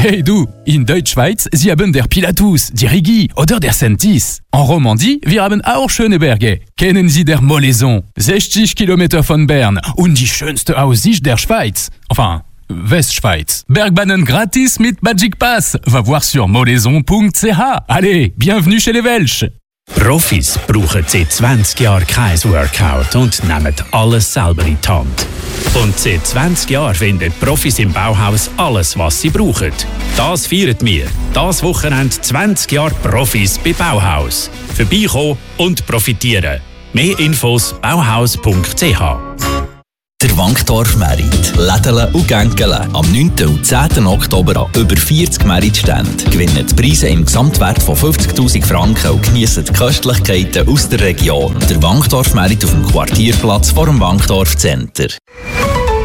Hey du, in Deutschschweiz, sie haben der Pilatus, die Rigi oder der Sentis. En Romandie, wir haben auch schöne Berge. Kennen Sie der Molaison? 60 Kilometer von Bern und die schönste Aussicht der Schweiz. Enfin, Westschweiz. Bergbahnen gratis mit Magic Pass. Va voir sur molaison.ch. Allez, bienvenue chez les Welsch. Profis brauchen seit 20 Jahren kein Workout und nehmen alles selber in die Hand. Und seit 20 Jahren finden Profis im Bauhaus alles, was sie brauchen. Das feiern wir. Das Wochenende 20 Jahre Profis bei Bauhaus. Vorbeikommen und profitieren. Mehr Infos bauhaus.ch. Der Wankdorf Merit. Lädele und Gänkele. Am 9. und 10. Oktober an über 40 Merit-Ständen. Gewinnen die Preise im Gesamtwert von 50'000 Franken und geniessen die Köstlichkeiten aus der Region. Der Wankdorf Merit auf dem Quartierplatz vor dem Wankdorf Center.